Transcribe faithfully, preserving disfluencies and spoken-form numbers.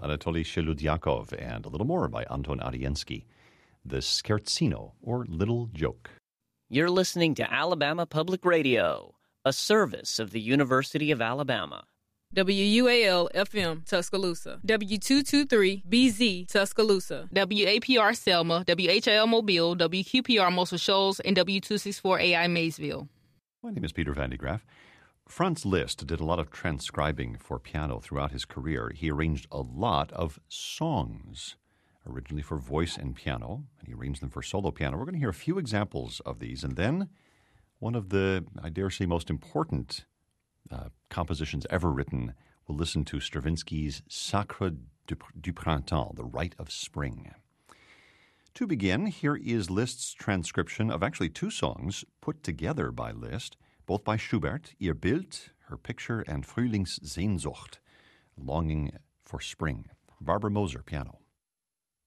Anatoly Sheludyakov, and a little more by Anton Ariensky. The Scherzino, or Little Joke. You're listening to Alabama Public Radio, a service of the University of Alabama. W U A L F M Tuscaloosa, W two twenty-three B Z Tuscaloosa, W A P R Selma, W H I L Mobile, W Q P R Muscle Shoals, and W two sixty-four A I Maysville. My name is Peter Van de Graaff. Franz Liszt did a lot of transcribing for piano throughout his career. He arranged a lot of songs, originally for voice and piano, and he arranged them for solo piano. We're going to hear a few examples of these, and then one of the, I dare say, most important uh, compositions ever written. We'll listen to Stravinsky's Sacre du, du Printemps, The Rite of Spring. To begin, here is Liszt's transcription of actually two songs put together by Liszt, both by Schubert, Ihr Bild, Her Picture, and Frühlingssehnsucht, Longing for Spring. Barbara Moser, piano.